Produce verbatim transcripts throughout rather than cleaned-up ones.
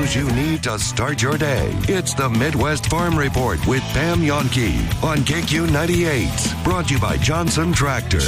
news you need to start your day. It's the Midwest Farm Report with Pam Jahnke on K Q ninety-eight. Brought to you by Johnson Tractor.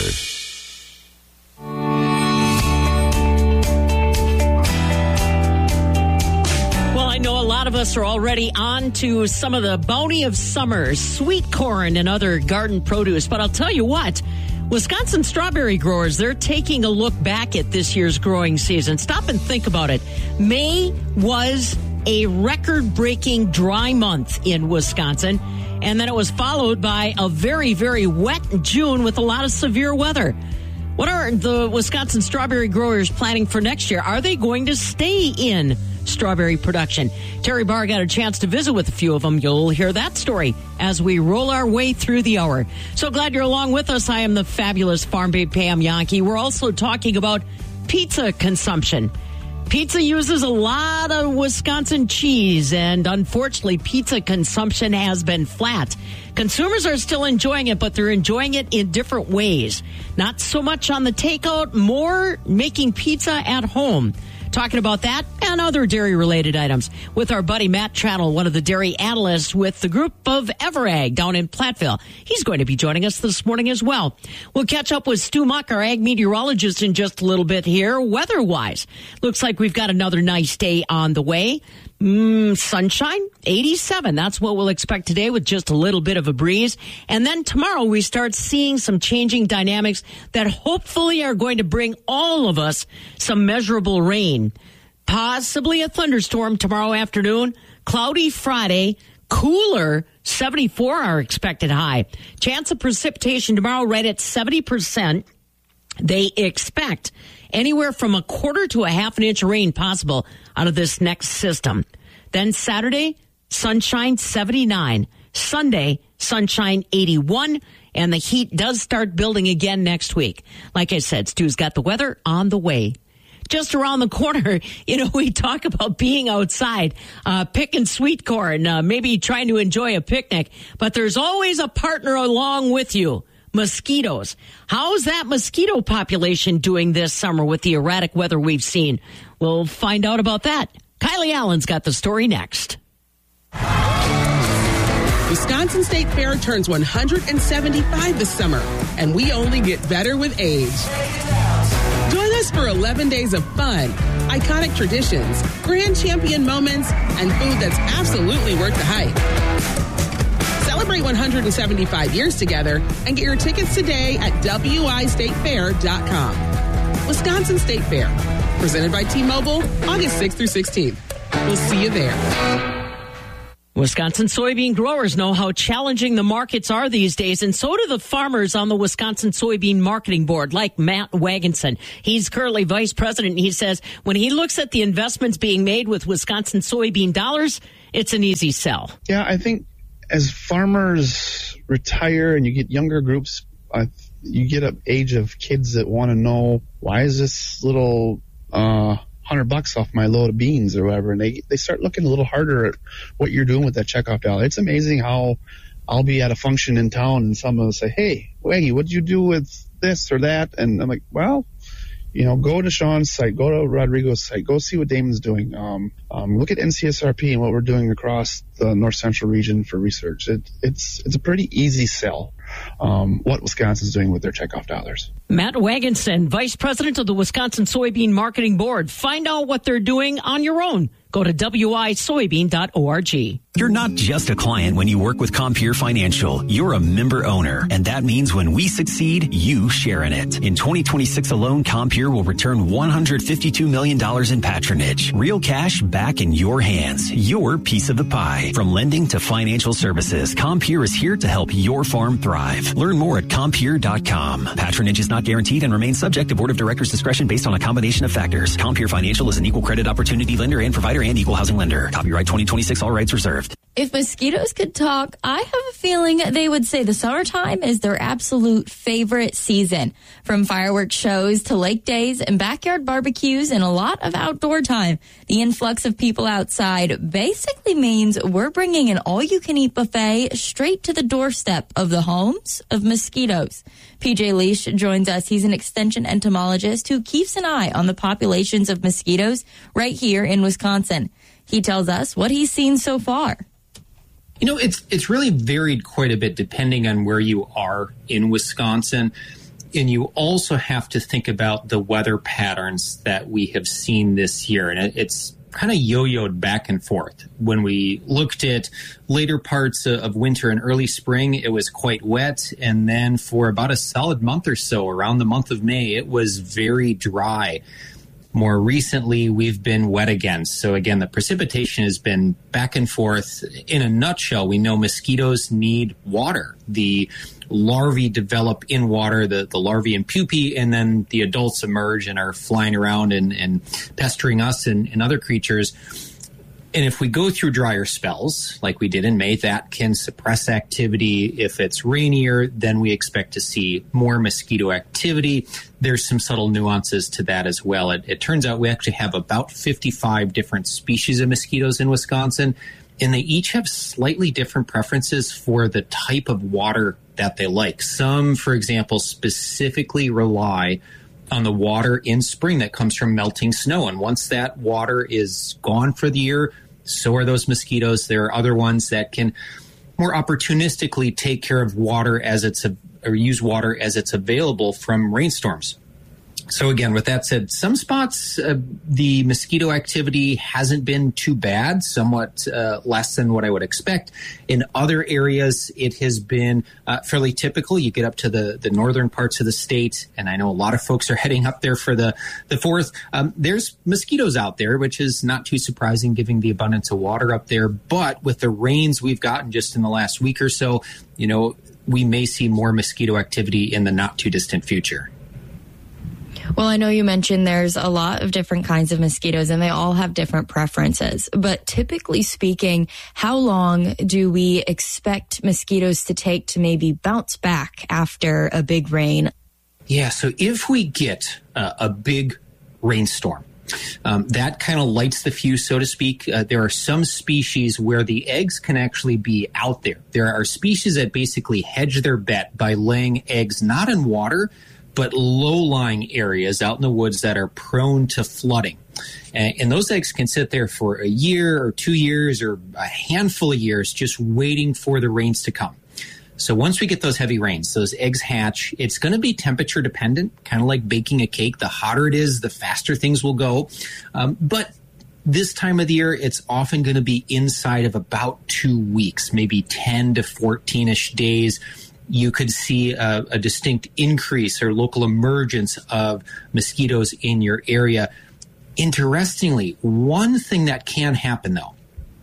A lot of us are already on to some of the bounty of summer, sweet corn and other garden produce. But I'll tell you what, Wisconsin strawberry growers, they're taking a look back at this year's growing season. Stop and think about it. May was a record-breaking dry month in Wisconsin, and then it was followed by a very, very wet June with a lot of severe weather. What are the Wisconsin strawberry growers planning for next year? Are they going to stay in strawberry production? Terry Barr got a chance to visit with a few of them. You'll hear that story as we roll our way through the hour. So glad you're along with us. I am the fabulous Farm Babe Pam Jahnke. We're also talking about pizza consumption. Pizza uses a lot of Wisconsin cheese, and unfortunately, pizza consumption has been flat. Consumers are still enjoying it, but they're enjoying it in different ways. Not so much on the takeout, more making pizza at home. Talking about that and other dairy-related items with our buddy Matt Channel, one of the dairy analysts with the group of Everag down in Platteville. He's going to be joining us this morning as well. We'll catch up with Stu Muck, our ag meteorologist, in just a little bit here. Weather-wise, looks like we've got another nice day on the way. Mm, sunshine, eighty-seven. That's what we'll expect today with just a little bit of a breeze. And then tomorrow we start seeing some changing dynamics that hopefully are going to bring all of us some measurable rain. Possibly a thunderstorm tomorrow afternoon. Cloudy Friday. Cooler, seventy-four our expected high. Chance of precipitation tomorrow right at seventy percent. They expect anywhere from a quarter to a half an inch of rain possible out of this next system. Then Saturday, sunshine seventy-nine. Sunday, sunshine eighty-one. And the heat does start building again next week. Like I said, Stu's got the weather on the way. Just around the corner, you know, we talk about being outside, uh, picking sweet corn, uh, maybe trying to enjoy a picnic. But there's always a partner along with you. Mosquitoes. How's that mosquito population doing this summer with the erratic weather we've seen? We'll find out about that. Kylie Allen's got the story next. Wisconsin State Fair turns one hundred seventy-five this summer, and we only get better with age. Join us for eleven days of fun, iconic traditions, grand champion moments, and food that's absolutely worth the hype. Celebrate one hundred seventy-five years together and get your tickets today at W I state fair dot com. Wisconsin State Fair, presented by T-Mobile, August sixth through sixteenth. We'll see you there. Wisconsin soybean growers know how challenging the markets are these days, and so do the farmers on the Wisconsin Soybean Marketing Board, like Matt Wagenson. He's currently vice president, and he says when he looks at the investments being made with Wisconsin soybean dollars, it's an easy sell. Yeah, I think as farmers retire and you get younger groups, uh, you get an age of kids that want to know, why is this little uh, hundred bucks off my load of beans or whatever? And they, they start looking a little harder at what you're doing with that checkoff dollar. It's amazing how I'll be at a function in town and someone will say, hey, Waggy, what'd you do with this or that? And I'm like, well, you know, go to Sean's site, go to Rodrigo's site, go see what Damon's doing. Um, um, look at N C S R P and what we're doing across the North Central region for research. It, it's it's a pretty easy sell, um, what Wisconsin's doing with their checkoff dollars. Matt Wagenson, Vice President of the Wisconsin Soybean Marketing Board. Find out what they're doing on your own. Go to W I soybean dot org. You're not just a client when you work with Compeer Financial. You're a member owner, and that means when we succeed, you share in it. In twenty twenty-six alone, Compeer will return one hundred fifty-two million dollars in patronage. Real cash back in your hands. Your piece of the pie. From lending to financial services, Compeer is here to help your farm thrive. Learn more at compeer dot com. Patronage is not guaranteed and remains subject to board of directors' discretion based on a combination of factors. Compeer Financial is an equal credit opportunity lender and provider and equal housing lender. Copyright twenty twenty-six, all rights reserved. If mosquitoes could talk, I have a feeling they would say the summertime is their absolute favorite season. From fireworks shows to lake days and backyard barbecues and a lot of outdoor time, the influx of people outside basically means we're bringing an all-you-can-eat buffet straight to the doorstep of the homes of mosquitoes. P J Leash joins us. He's an extension entomologist who keeps an eye on the populations of mosquitoes right here in Wisconsin. He tells us what he's seen so far. You know, it's it's really varied quite a bit depending on where you are in Wisconsin. And you also have to think about the weather patterns that we have seen this year. And it, it's kind of yo-yoed back and forth. When we looked at later parts of winter and early spring, it was quite wet. And then for about a solid month or so, around the month of May, it was very dry. More recently, we've been wet again. So again, the precipitation has been back and forth. In a nutshell, we know mosquitoes need water. The larvae develop in water, the, the larvae and pupae, and then the adults emerge and are flying around and, and pestering us and, and other creatures. And if we go through drier spells, like we did in May, that can suppress activity. If it's rainier, then we expect to see more mosquito activity. There's some subtle nuances to that as well. It, it turns out we actually have about fifty-five different species of mosquitoes in Wisconsin, and they each have slightly different preferences for the type of water that they like. Some, for example, specifically rely on the water in spring that comes from melting snow. And once that water is gone for the year, so are those mosquitoes. There are other ones that can more opportunistically take care of water as it's, a, or use water as it's available from rainstorms. So again, with that said, some spots, uh, the mosquito activity hasn't been too bad, somewhat uh, less than what I would expect. In other areas, it has been uh, fairly typical. You get up to the, the northern parts of the state, and I know a lot of folks are heading up there for the, the fourth. Um, there's mosquitoes out there, which is not too surprising given the abundance of water up there. But with the rains we've gotten just in the last week or so, you know, we may see more mosquito activity in the not too distant future. Well, I know you mentioned there's a lot of different kinds of mosquitoes and they all have different preferences. But typically speaking, how long do we expect mosquitoes to take to maybe bounce back after a big rain? Yeah, so if we get uh, a big rainstorm, um, that kind of lights the fuse, so to speak. Uh, there are some species where the eggs can actually be out there. There are species that basically hedge their bet by laying eggs not in water, but low-lying areas out in the woods that are prone to flooding. And, and those eggs can sit there for a year or two years or a handful of years just waiting for the rains to come. So once we get those heavy rains, those eggs hatch. It's going to be temperature dependent, kind of like baking a cake. The hotter it is, the faster things will go. Um, but this time of the year, it's often going to be inside of about two weeks, maybe ten to fourteen-ish days. You could see a, a distinct increase or local emergence of mosquitoes in your area. Interestingly, one thing that can happen, though,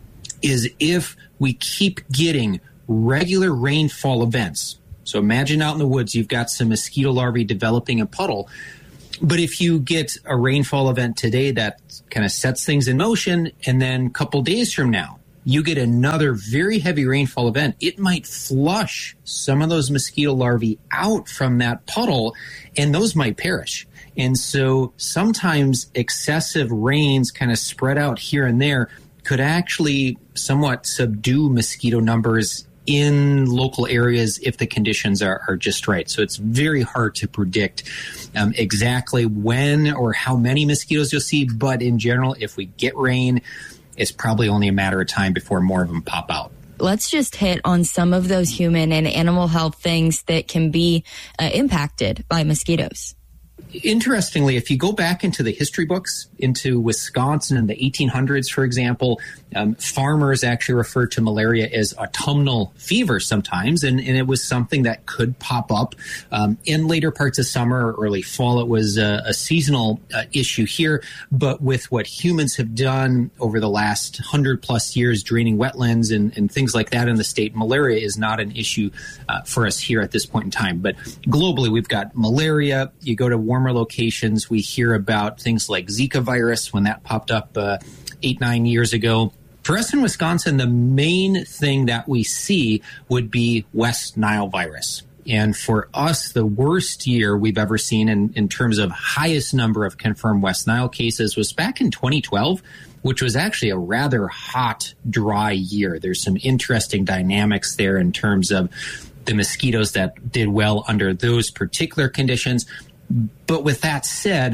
is if we keep getting regular rainfall events. So imagine out in the woods, you've got some mosquito larvae developing a puddle. But if you get a rainfall event today that kind of sets things in motion, and then a couple days from now, you get another very heavy rainfall event, it might flush some of those mosquito larvae out from that puddle, and those might perish. And so sometimes excessive rains kind of spread out here and there could actually somewhat subdue mosquito numbers in local areas if the conditions are, are just right. So it's very hard to predict um, exactly when or how many mosquitoes you'll see. But in general, if we get rain, it's probably only a matter of time before more of them pop out. Let's just hit on some of those human and animal health things that can be uh, impacted by mosquitoes. Interestingly, if you go back into the history books, into Wisconsin in the eighteen hundreds, for example, um, farmers actually referred to malaria as autumnal fever sometimes, and, and it was something that could pop up um, in later parts of summer or early fall. It was a, a seasonal uh, issue here, but with what humans have done over the last hundred plus years, draining wetlands and, and things like that in the state, malaria is not an issue uh, for us here at this point in time. But globally, we've got malaria. You go to warmer locations, we hear about things like Zika virus when that popped up uh, eight, nine years ago. For us in Wisconsin, the main thing that we see would be West Nile virus. And for us, the worst year we've ever seen in, in terms of highest number of confirmed West Nile cases was back in twenty twelve, which was actually a rather hot, dry year. There's some interesting dynamics there in terms of the mosquitoes that did well under those particular conditions. But with that said,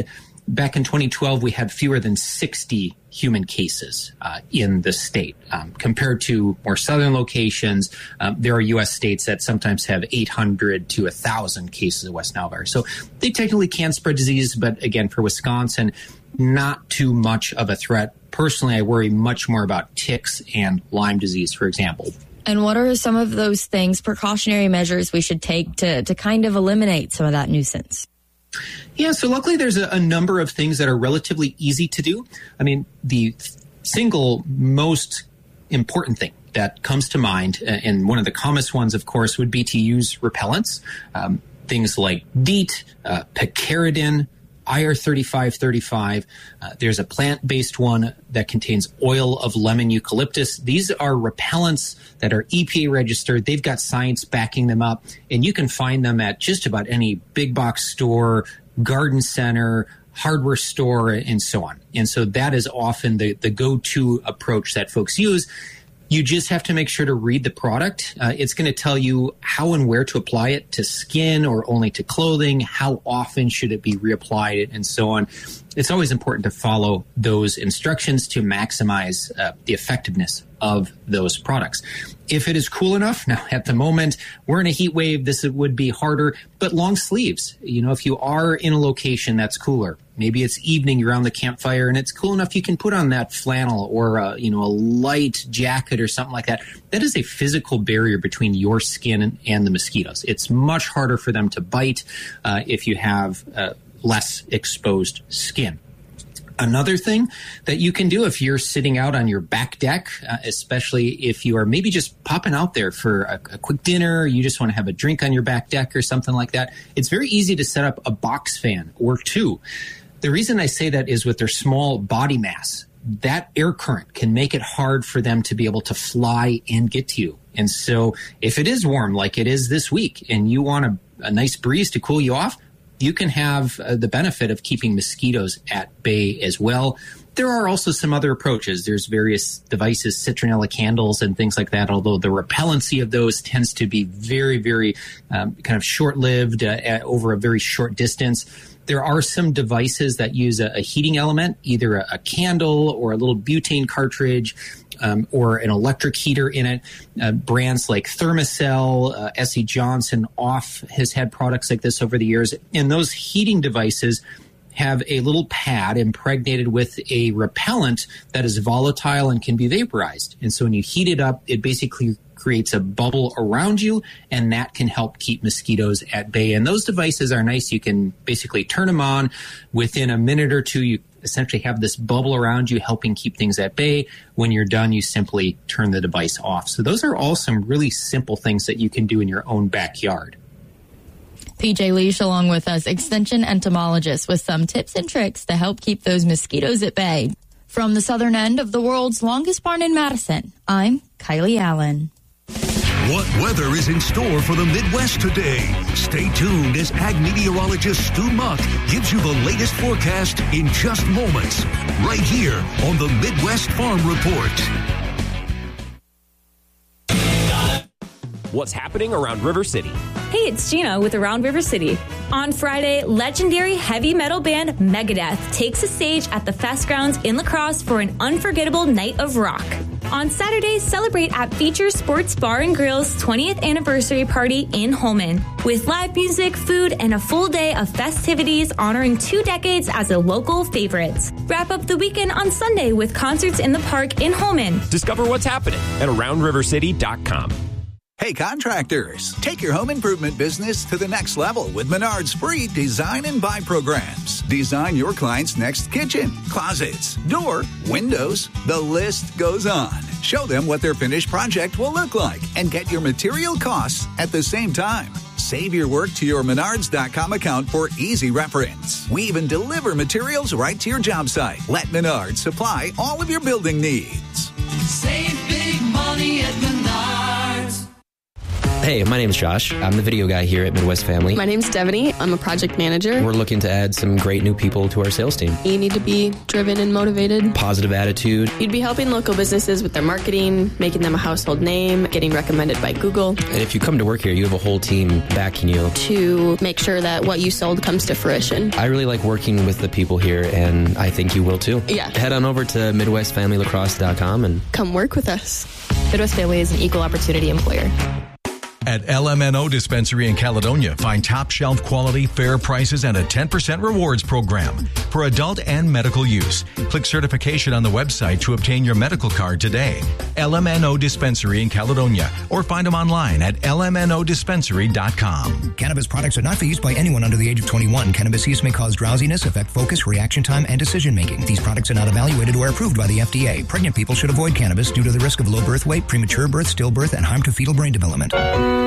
back in twenty twelve, we had fewer than sixty human cases uh, in the state. Um, compared to more southern locations, um, there are U S states that sometimes have eight hundred to one thousand cases of West Nile virus. So they technically can spread disease, but again, for Wisconsin, not too much of a threat. Personally, I worry much more about ticks and Lyme disease, for example. And what are some of those things, precautionary measures we should take to, to kind of eliminate some of that nuisance? Yeah, so luckily there's a, a number of things that are relatively easy to do. I mean, the single most important thing that comes to mind, and one of the commonest ones, of course, would be to use repellents. Um, things like DEET, uh, picaridin, I R thirty-five thirty-five. Uh, there's a plant-based one that contains oil of lemon eucalyptus. These are repellents that are E P A registered. They've got science backing them up, and you can find them at just about any big box store, garden center, hardware store, and so on. And so that is often the, the go-to approach that folks use. You just have to make sure to read the product. Uh, it's going to tell you how and where to apply it to skin or only to clothing, how often should it be reapplied, and so on. It's always important to follow those instructions to maximize uh, the effectiveness of those products. If it is cool enough, now at the moment, we're in a heat wave, this would be harder, but long sleeves. You know, if you are in a location that's cooler, maybe it's evening, you're around the campfire, and it's cool enough you can put on that flannel or, uh, you know, a light jacket or something like that. That is a physical barrier between your skin and, and the mosquitoes. It's much harder for them to bite uh, if you have uh, less exposed skin. Another thing that you can do if you're sitting out on your back deck, uh, especially if you are maybe just popping out there for a, a quick dinner, you just want to have a drink on your back deck or something like that, it's very easy to set up a box fan or two. The reason I say that is with their small body mass, that air current can make it hard for them to be able to fly and get to you. And so if it is warm like it is this week and you want a, a nice breeze to cool you off, you can have uh, the benefit of keeping mosquitoes at bay as well. There are also some other approaches. There's various devices, citronella candles and things like that, although the repellency of those tends to be very, very um, kind of short-lived uh, at, over a very short distance. There are some devices that use a, a heating element, either a, a candle or a little butane cartridge, Um, or an electric heater in it. Uh, brands like Thermacell, uh, S C Johnson, Off has had products like this over the years. And those heating devices have a little pad impregnated with a repellent that is volatile and can be vaporized. And so when you heat it up, it basically creates a bubble around you, and that can help keep mosquitoes at bay. And those devices are nice. You can basically turn them on. Within a minute or two, you essentially have this bubble around you helping keep things at bay. When you're done, you simply turn the device off. So those are all some really simple things that you can do in your own backyard. P J Leish along with us, extension entomologist, with some tips and tricks to help keep those mosquitoes at bay. From the southern end of the world's longest barn in Madison, I'm Kylie Allen. What weather is in store for the Midwest today? Stay tuned as ag meteorologist Stu Muck gives you the latest forecast in just moments, right here on the Midwest Farm Report. What's happening around River City? Hey, it's Gina with Around River City. On Friday, legendary heavy metal band Megadeth takes the stage at the Fest Grounds in La Crosse for an unforgettable night of rock. On Saturday, celebrate at Feature Sports Bar and Grill's twentieth anniversary party in Holmen with live music, food, and a full day of festivities honoring two decades as a local favorites. Wrap up the weekend on Sunday with concerts in the park in Holmen. Discover what's happening at around river city dot com. Hey contractors, take your home improvement business to the next level with Menard's free design and buy programs. Design your client's next kitchen, closets, door, windows, the list goes on. Show them what their finished project will look like and get your material costs at the same time. Save your work to your menards dot com account for easy reference. We even deliver materials right to your job site. Let Menards supply all of your building needs. Save big money at Menards. Hey, my name's Josh. I'm the video guy here at Midwest Family. My name's Devaney. I'm a project manager. We're looking to add some great new people to our sales team. You need to be driven and motivated. Positive attitude. You'd be helping local businesses with their marketing, making them a household name, getting recommended by Google. And if you come to work here, you have a whole team backing you. To make sure that what you sold comes to fruition. I really like working with the people here, and I think you will too. Yeah. Head on over to midwest family lacrosse dot com and come work with us. Midwest Family is an equal opportunity employer. At L M N O Dispensary in Caledonia, find top shelf quality, fair prices, and a ten percent rewards program for adult and medical use. Click certification on the website to obtain your medical card today. L M N O Dispensary in Caledonia, or find them online at L M N O dispensary dot com. Cannabis products are not for use by anyone under the age of twenty-one. Cannabis use may cause drowsiness, affect focus, reaction time, and decision making. These products are not evaluated or approved by the F D A. Pregnant people should avoid cannabis due to the risk of low birth weight, premature birth, stillbirth, and harm to fetal brain development.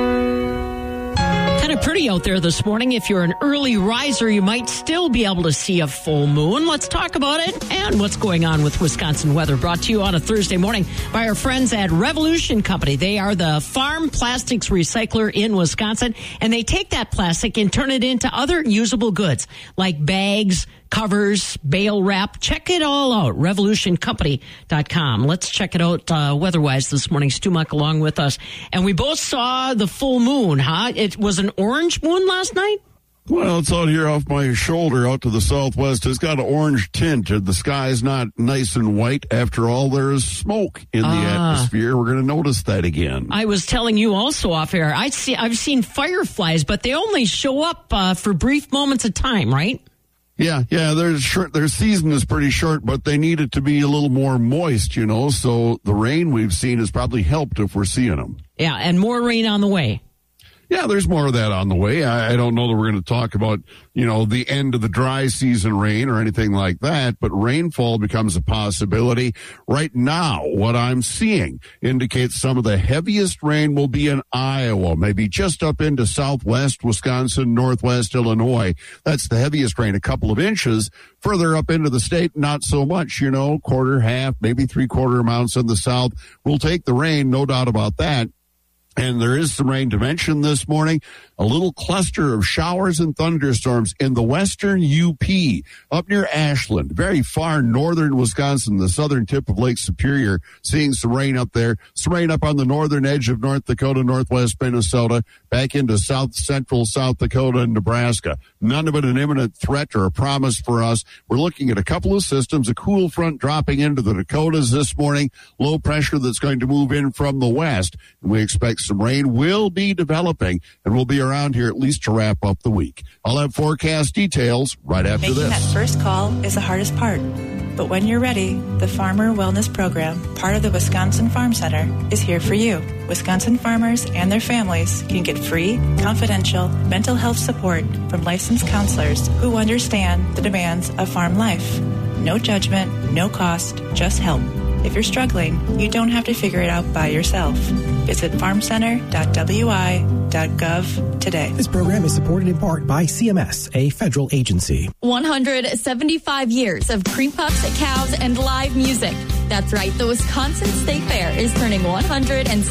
Kind of pretty out there this morning. If you're an early riser, you might still be able to see a full moon. Let's talk about it and what's going on with Wisconsin weather. Brought to you on a Thursday morning by our friends at Revolution Company. They are the farm plastics recycler in Wisconsin, and they take that plastic and turn it into other usable goods like bags, covers, bale wrap. Check it all out, revolution company dot com. Let's check it out uh, weather-wise this morning. Stu Muck along with us. And we both saw the full moon, huh? It was an orange moon last night? Well, it's out here off my shoulder out to the southwest. It's got an orange tint. The sky's not nice and white. After all, there is smoke in the Ah. atmosphere. We're going to notice that again. I was telling you also off air, I see, I've seen fireflies, but they only show up uh, for brief moments of time, right? Yeah, yeah, their short, their season is pretty short, but they need it to be a little more moist, you know, so the rain we've seen has probably helped if we're seeing them. Yeah, and more rain on the way. Yeah, there's more of that on the way. I, I don't know that we're going to talk about, you know, the end of the dry season rain or anything like that, but rainfall becomes a possibility. Right now, what I'm seeing indicates some of the heaviest rain will be in Iowa, maybe just up into southwest Wisconsin, northwest Illinois. That's the heaviest rain, a couple of inches. Further up into the state, not so much, you know, quarter, half, maybe three-quarter amounts in the south. We'll take the rain, no doubt about that. And there is some rain to mention this morning. A little cluster of showers and thunderstorms in the western U P, up near Ashland, very far northern Wisconsin, the southern tip of Lake Superior, seeing some rain up there. Some rain up on the northern edge of North Dakota, northwest Minnesota, back into south central South Dakota and Nebraska. None of it an imminent threat or a promise for us. We're looking at a couple of systems, a cool front dropping into the Dakotas this morning, low pressure that's going to move in from the west. And we expect some rain will be developing, and we'll be around here at least to wrap up the week. I'll have forecast details right after Making this. that first call is the hardest part. But when you're ready, the Farmer Wellness Program, part of the Wisconsin Farm Center, is here for you. Wisconsin farmers and their families can get free, confidential mental health support from licensed counselors who understand the demands of farm life. No judgment, no cost, just help. If you're struggling, you don't have to figure it out by yourself. Visit farm center dot w i dot gov today. This program is supported in part by C M S, a federal agency. one hundred seventy-five years of cream puffs, cows, and live music. That's right, the Wisconsin State Fair is turning one hundred